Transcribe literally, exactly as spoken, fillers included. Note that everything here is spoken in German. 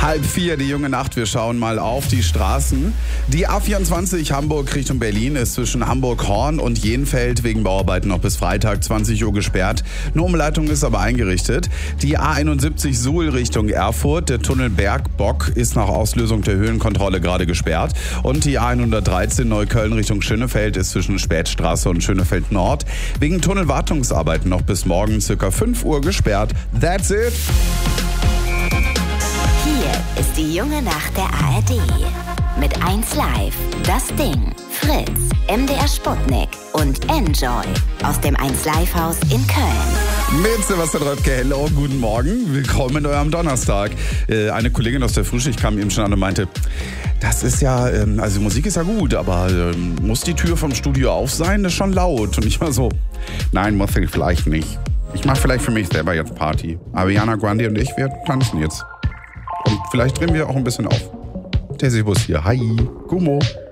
Halb vier, die junge Nacht. Wir schauen mal auf die Straßen. Die A vierundzwanzig Hamburg Richtung Berlin ist zwischen Hamburg-Horn und Jenfeld wegen Bauarbeiten noch bis Freitag zwanzig Uhr gesperrt. Eine Umleitung ist aber eingerichtet. Die A einundsiebzig Suhl Richtung Erfurt. Der Tunnel Bergbock ist nach Auslösung der Höhenkontrolle gerade gesperrt. Und die A hundertdreizehn Neukölln Richtung Schönefeld ist zwischen Spätstraße und Schönefeld Nord wegen Tunnelwartungsarbeiten noch bis morgen circa fünf Uhr gesperrt. That's it. Hier ist die junge Nacht der A R D. Mit eins Live, Das Ding, Fritz, M D R Sputnik und Enjoy aus dem eins Live Haus in Köln. Mit Sebastian Röpke, hello, guten Morgen, willkommen in eurem Donnerstag. Äh, eine Kollegin aus der Frühschicht kam eben schon an und meinte, das ist ja, ähm, also die Musik ist ja gut, aber ähm, muss die Tür vom Studio auf sein? Das ist schon laut. Und ich war so, nein, muss ich vielleicht nicht. Ich mache vielleicht für mich selber jetzt Party. Ariana Grande und ich, wir tanzen jetzt. Und vielleicht drehen wir auch ein bisschen auf. Der Sebus hier. Hi. Gummo.